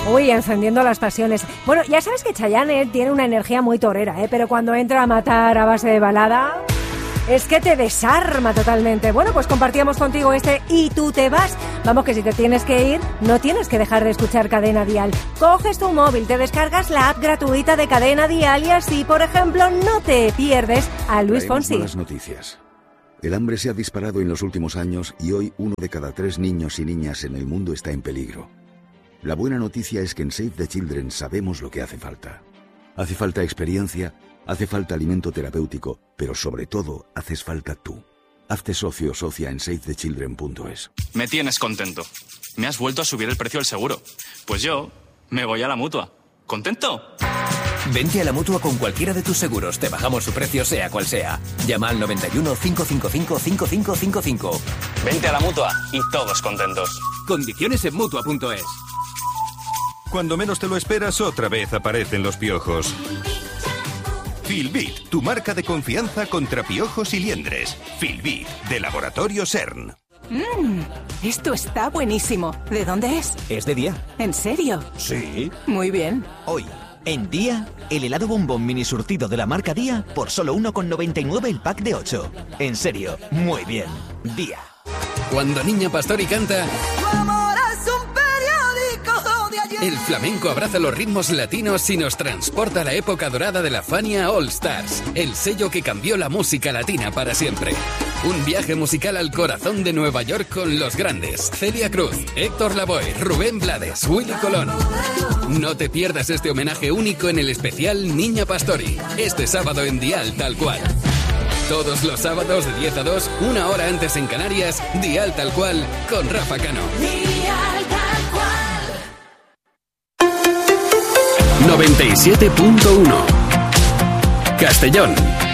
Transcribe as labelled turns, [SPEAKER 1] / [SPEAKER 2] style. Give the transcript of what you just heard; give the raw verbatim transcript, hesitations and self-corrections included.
[SPEAKER 1] Uy, encendiendo las pasiones. Bueno, ya sabes que Chayanne tiene una energía muy torera, ¿eh? Pero cuando entra a matar a base de balada, es que te desarma totalmente. Bueno, pues compartíamos contigo este Y tú te vas. Vamos, que si te tienes que ir, no tienes que dejar de escuchar Cadena Dial. Coges tu móvil, te descargas la app gratuita de Cadena Dial y así, por ejemplo, no te pierdes a Luis Fonsi.
[SPEAKER 2] Malas noticias. El hambre se ha disparado en los últimos años y hoy uno de cada tres niños y niñas en el mundo está en peligro. La buena noticia es que en Save the Children sabemos lo que hace falta. Hace falta experiencia, hace falta alimento terapéutico, pero sobre todo, haces falta tú. Hazte socio o socia en save the children punto es.
[SPEAKER 3] Me tienes contento. Me has vuelto a subir el precio del seguro. Pues yo me voy a la Mutua. ¿Contento?
[SPEAKER 4] Vente a la Mutua con cualquiera de tus seguros. Te bajamos su precio sea cual sea. Llama al noventa y uno, cinco cinco cinco, cinco cinco cinco cinco.
[SPEAKER 3] Vente a la Mutua y todos contentos.
[SPEAKER 4] Condiciones en Mutua punto es.
[SPEAKER 5] Cuando menos te lo esperas, otra vez aparecen los piojos. Filbit, tu marca de confianza contra piojos y liendres. Filbit, de Laboratorio CERN.
[SPEAKER 6] Mmm, esto está buenísimo. ¿De dónde es?
[SPEAKER 7] Es de Día.
[SPEAKER 6] ¿En serio?
[SPEAKER 7] Sí.
[SPEAKER 6] Muy bien.
[SPEAKER 7] Hoy, en Día, el helado bombón mini surtido de la marca Día por solo uno con noventa y nueve el pack de ocho. En serio, muy bien. Día.
[SPEAKER 8] Cuando Niña Pastori canta, el flamenco abraza los ritmos latinos y nos transporta a la época dorada de la Fania All Stars, el sello que cambió la música latina para siempre. Un viaje musical al corazón de Nueva York con los grandes: Celia Cruz, Héctor Lavoe, Rubén Blades, Willy Colón. No te pierdas este homenaje único en el especial Niña Pastori, este sábado en Dial Tal Cual. Todos los sábados de diez a dos, una hora antes en Canarias, Dial Tal Cual con Rafa Cano.
[SPEAKER 9] Dial Tal Cual.
[SPEAKER 8] noventa y siete punto uno Castellón.